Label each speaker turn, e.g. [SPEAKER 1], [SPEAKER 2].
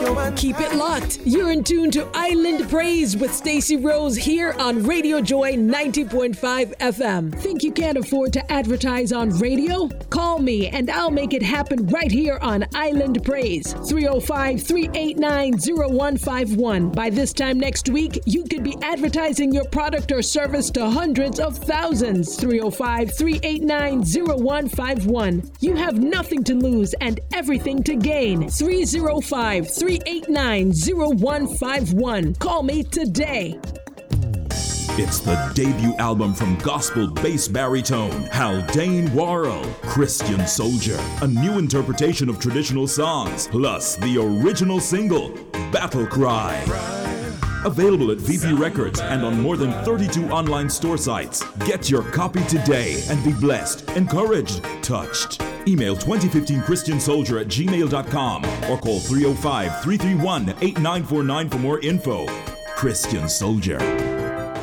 [SPEAKER 1] Keep it locked. You're in tune to Island Praise with Stacey Rose here on Radio Joy 90.5 FM. Think you can't afford to advertise on radio? Call me and I'll make it happen right here on Island Praise. 305-389-0151. By this time next week, you could be advertising your product or service to hundreds of thousands. 305-389-0151. You have nothing to lose and everything to gain. 305-389-0151. Call me today.
[SPEAKER 2] It's the debut album from gospel bass baritone Haldane Worrell, Christian Soldier. A new interpretation of traditional songs, plus the original single, Battle Cry. Available at VP Records and on more than 32 online store sites. Get your copy today and be blessed, encouraged, touched. Email 2015christiansoldier@gmail.com or call 305-331-8949 for more info. Christian Soldier.